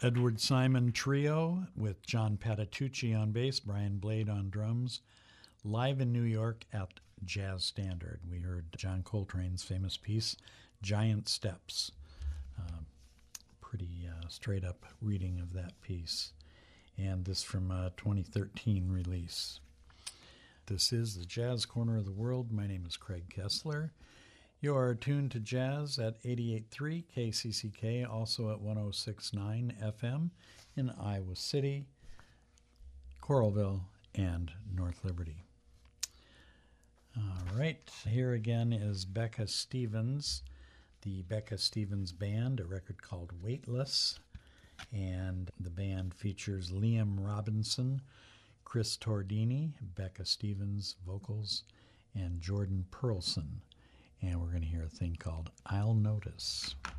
Edward Simon Trio with John Patitucci on bass, Brian Blade on drums, live in New York at Jazz Standard. We heard John Coltrane's famous piece, Giant Steps. Pretty straight-up reading of that piece. And this from a 2013 release. This is the Jazz Corner of the World. My name is Craig Kessler. You are tuned to jazz at 88.3 KCCK, also at 106.9 FM in Iowa City, Coralville, and North Liberty. All right, here again is Becca Stevens, the Becca Stevens Band, a record called Weightless, and the band features Liam Robinson, Chris Tordini, Becca Stevens vocals, and Jordan Pearlson. And we're going to hear a thing called I'll Notice.